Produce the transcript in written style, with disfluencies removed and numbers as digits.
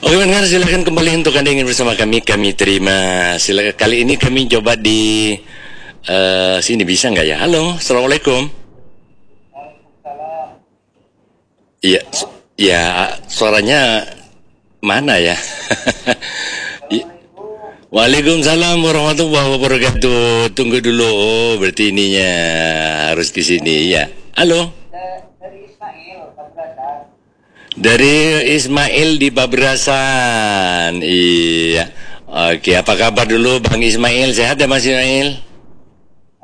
Oke pendengar, silakan kembali untuk Anda ingin bersama kami. Kami terima. Silakan. Kali ini kami coba di sini bisa nggak ya? Halo, assalamualaikum. Iya, ya suaranya mana ya? Waalaikumsalam warahmatullahi wabarakatuh. Tunggu dulu. Oh, berarti ininya harus di sini ya. Halo. Dari Ismail di Pabrasan. Iya. Oke, apa kabar dulu Bang Ismail? Sehat ya Mas Ismail?